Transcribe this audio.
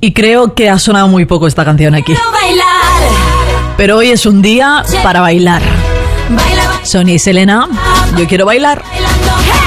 Y creo que ha sonado muy poco esta canción aquí. Pero hoy es un día para bailar. Sonia y Selena, yo quiero bailar.